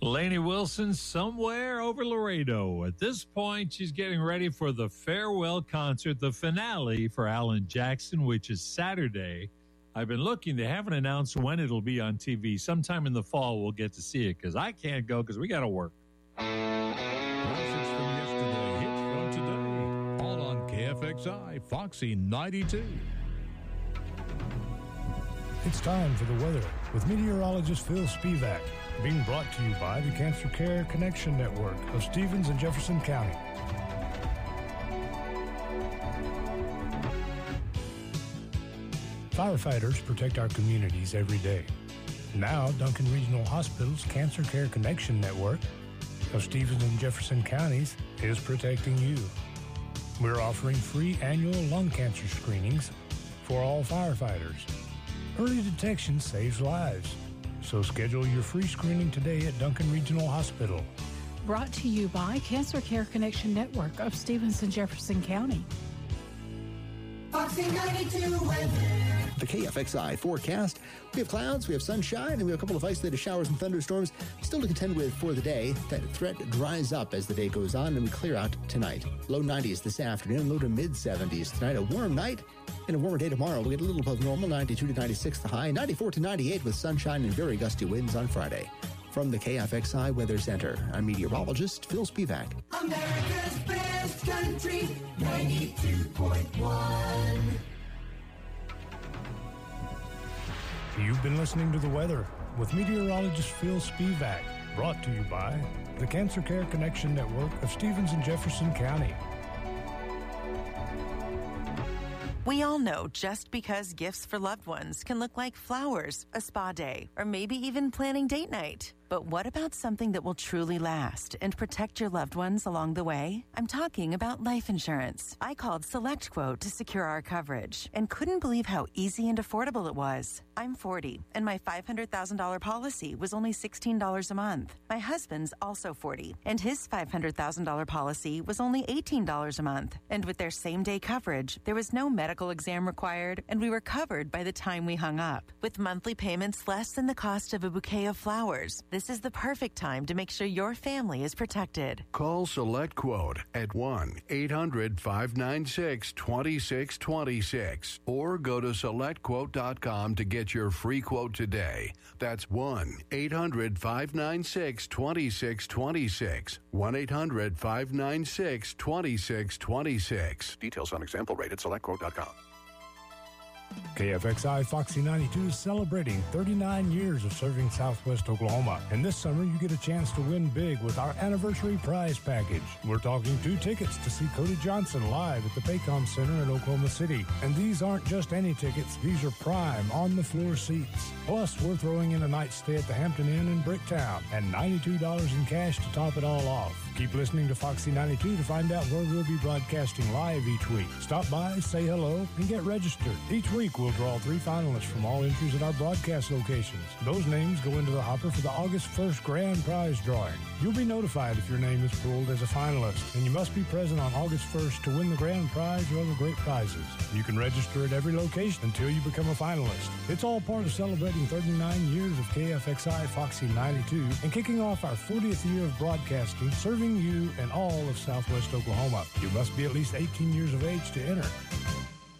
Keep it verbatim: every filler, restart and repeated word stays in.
Lainey Wilson somewhere over Laredo. At this point, she's getting ready for the farewell concert, the finale for Alan Jackson, which is Saturday. I've been looking. They haven't announced when it'll be on T V. Sometime in the fall, we'll get to see it because I can't go because we got to work. Classics from yesterday, hits from today. All on K F X I, Foxy ninety-two. It's time for the weather with meteorologist Phil Spivak. Being brought to you by the Cancer Care Connection Network of Stevens and Jefferson County. Firefighters protect our communities every day. Now, Duncan Regional Hospital's Cancer Care Connection Network of Stevens and Jefferson counties is protecting you. We're offering free annual lung cancer screenings for all firefighters. Early detection saves lives. So schedule your free screening today at Duncan Regional Hospital. Brought to you by Cancer Care Connection Network of Stevens and Jefferson County. Foxy ninety-two weather. The K F X I forecast. We have clouds, we have sunshine, and we have a couple of isolated showers and thunderstorms still to contend with for the day. That threat dries up as the day goes on, and we clear out tonight. Low nineties this afternoon, low to mid seventies tonight. A warm night and a warmer day tomorrow. We'll get a little above normal, ninety-two to ninety-six the high, ninety-four to ninety-eight with sunshine and very gusty winds on Friday. From the K F X I Weather Center, I'm meteorologist Phil Spivak. America's best country, ninety-two point one. You've been listening to The Weather with meteorologist Phil Spivak, brought to you by the Cancer Care Connection Network of Stevens and Jefferson County. We all know just because gifts for loved ones can look like flowers, a spa day, or maybe even planning date night. But what about something that will truly last and protect your loved ones along the way? I'm talking about life insurance. I called SelectQuote to secure our coverage and couldn't believe how easy and affordable it was. I'm forty, and my five hundred thousand dollars policy was only sixteen dollars a month. My husband's also forty, and his five hundred thousand dollars policy was only eighteen dollars a month. And with their same-day coverage, there was no medical exam required, and we were covered by the time we hung up. With monthly payments less than the cost of a bouquet of flowers, this is the perfect time to make sure your family is protected. Call SelectQuote at one eight hundred five nine six two six two six or go to select quote dot com to get your free quote today. That's one eight hundred five nine six two six two six. one eight hundred five nine six two six two six. Details on example rate at select quote dot com. K F X I Foxy ninety-two is celebrating thirty-nine years of serving Southwest Oklahoma. And this summer, you get a chance to win big with our anniversary prize package. We're talking two tickets to see Cody Johnson live at the Paycom Center in Oklahoma City. And these aren't just any tickets. These are prime, on-the-floor seats. Plus, we're throwing in a night stay at the Hampton Inn in Bricktown and ninety-two dollars in cash to top it all off. Keep listening to Foxy ninety-two to find out where we'll be broadcasting live each week. Stop by, say hello, and get registered. Each week, we'll draw three finalists from all entries at our broadcast locations. Those names go into the hopper for the August first grand prize drawing. You'll be notified if your name is pulled as a finalist, and you must be present on August first to win the grand prize or other great prizes. You can register at every location until you become a finalist. It's all part of celebrating thirty-nine years of K F X I Foxy ninety-two and kicking off our fortieth year of broadcasting, serving you and all of Southwest Oklahoma. You must be at least eighteen years of age to enter.